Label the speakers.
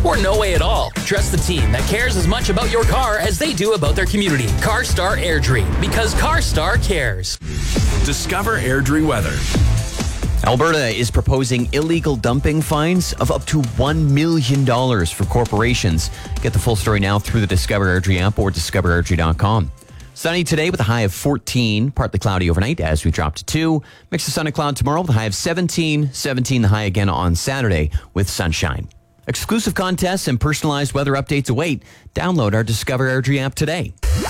Speaker 1: or no way at all. Trust the team that cares as much about your car as they do about their community. CarStar Airdrie, because CarStar cares.
Speaker 2: Discover Airdrie weather.
Speaker 3: Alberta is proposing illegal dumping fines of up to $1 million for corporations. Get the full story now through the Discover Airdrie app or discoverairdrie.com. Sunny today with a high of 14, partly cloudy overnight as we drop to 2. Mix of sun and cloud tomorrow with a high of 17 the high again on Saturday with sunshine. Exclusive contests and personalized weather updates await. Download our Discover Airdrie app today.